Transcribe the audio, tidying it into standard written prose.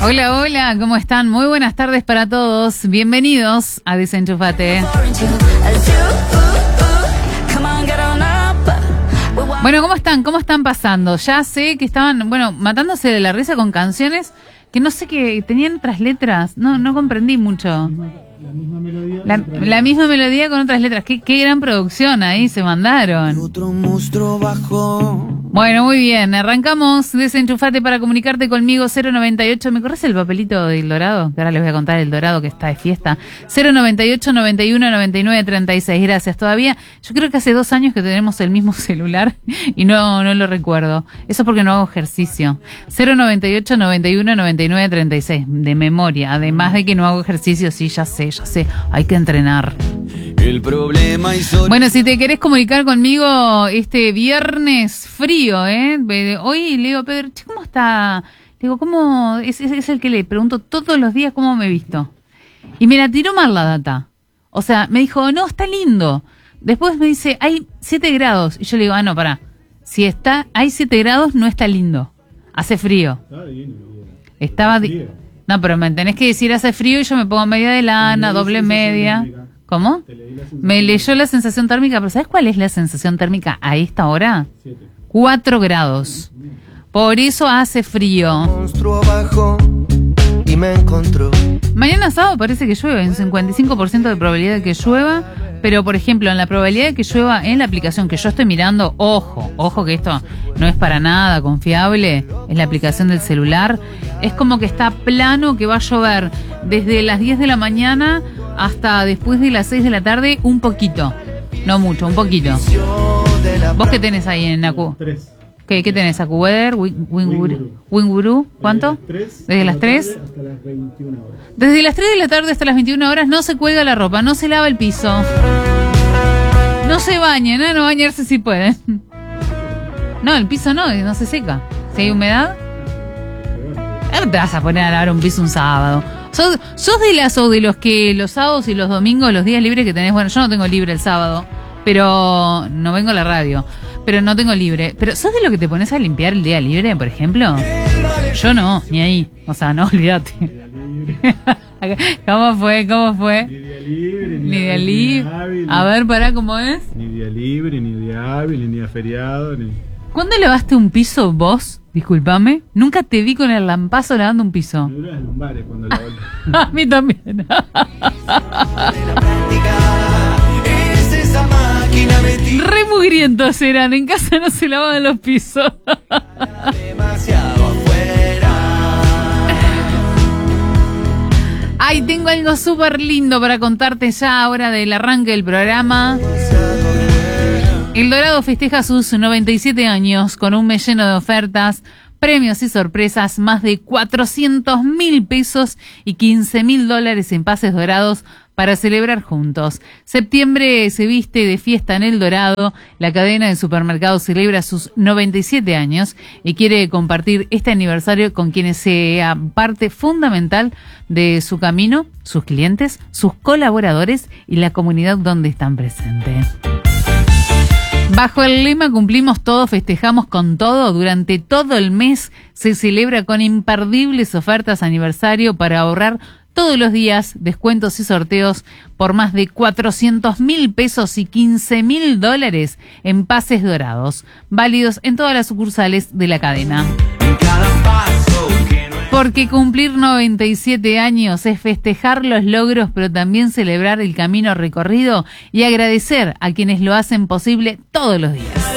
Hola, hola, ¿cómo están? Muy buenas tardes para todos. Bienvenidos a Desenchufate. Bueno, ¿cómo están? ¿Cómo están pasando? Ya sé que estaban, matándose de la risa con canciones que no sé qué tenían otras letras. No comprendí mucho. La misma melodía. La misma melodía con otras letras. Qué gran producción ahí se mandaron. Otro monstruo bajó. Bueno, muy bien. Arrancamos Desenchufate para comunicarte conmigo. 098. ¿Me corres el papelito del Dorado? Que ahora les voy a contar el Dorado que está de fiesta. 098 91 99 36. Gracias. Todavía, yo creo que hace 2 años que tenemos el mismo celular y no lo recuerdo. Eso es porque no hago ejercicio. 098 91 99 36. De memoria. Además de que no hago ejercicio, sí, ya sé. Hay que entrenar. El problema Bueno, si te querés comunicar conmigo este viernes frío, hoy le digo a Pedro, che, ¿cómo está? Le digo, ¿cómo? Es el que le pregunto todos los días cómo me he visto. Y me la tiró mal la data. O sea, me dijo, no, está lindo. Después me dice, hay 7 grados. Y yo le digo, no, pará. Si hay 7 grados, no está lindo. Hace frío. Estaba No, pero me tenés que decir hace frío y yo me pongo media de lana, doble media. ¿Cómo? Me leyó la sensación térmica, pero ¿sabes cuál es la sensación térmica a esta hora? 4 grados. Por eso hace frío. Monstruo bajó y me encontró. Mañana sábado parece que llueve, un 55% de probabilidad de que llueva, pero por ejemplo, en la probabilidad de que llueva en la aplicación que yo estoy mirando, ojo que esto no es para nada confiable, es la aplicación del celular, es como que está plano que va a llover desde las 10 de la mañana hasta después de las 6 de la tarde, un poquito, no mucho, un poquito. ¿Vos qué tenés ahí en Acu? 3. ¿Qué tenés? ¿AccuWeather? ¿Wingguru? ¿Cuánto? Desde las 3 hasta las 21 horas. Desde las 3 de la tarde hasta las 21 horas no se cuelga la ropa, no se lava el piso. No se bañen, no bañarse si pueden. No, el piso no se seca. Si hay humedad, no te vas a poner a lavar un piso un sábado. ¿Sos de las o de los que los sábados y los domingos, los días libres que tenés? Bueno, yo no tengo libre el sábado, pero no vengo a la radio. Pero no tengo libre. ¿Pero sos de lo que te pones a limpiar el día libre, por ejemplo? Yo no, ni ahí. O sea, no, olvídate. ¿Cómo fue? Ni día libre, hábil, A ver, pará, ¿cómo es? Ni día libre, ni día hábil, ni día feriado, ni... ¿Cuándo lavaste un piso vos? Disculpame. Nunca te vi con el lampazo lavando un piso. Me duelen las lumbares cuando la vuelta. A mí también. Re mugrientos eran, en casa no se lavaban los pisos. Demasiado afuera. Ay, tengo algo súper lindo para contarte ya ahora del arranque del programa. El Dorado festeja sus 97 años con un mes lleno de ofertas, premios y sorpresas, más de 400.000 pesos y $15.000 en pases dorados para celebrar juntos. Septiembre se viste de fiesta en El Dorado. La cadena de supermercados celebra sus 97 años y quiere compartir este aniversario con quienes sean parte fundamental de su camino, sus clientes, sus colaboradores y la comunidad donde están presentes. Bajo el lema Cumplimos todo, festejamos con todo, durante todo el mes se celebra con imperdibles ofertas aniversario para ahorrar todos los días, descuentos y sorteos por más de 400.000 pesos y $15.000 en pases dorados, válidos en todas las sucursales de la cadena. Porque cumplir 97 años es festejar los logros, pero también celebrar el camino recorrido y agradecer a quienes lo hacen posible todos los días.